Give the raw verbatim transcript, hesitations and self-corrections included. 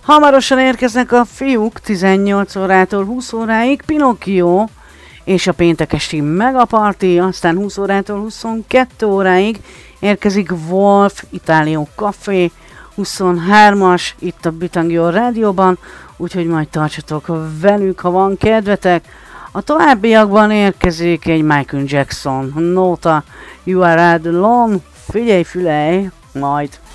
Hamarosan érkeznek a fiúk tizennyolc órától húsz óráig, Pinocchio és a péntek esti Megaparty, aztán húsz órától huszonkettő óráig érkezik Wolf, Itálió Café, huszonhármas itt a Bitangio rádióban, úgyhogy majd tartsatok velük, ha van kedvetek. A továbbiakban érkezik egy Michael Jackson nóta, You Are Alone, figyelj fülej, majd.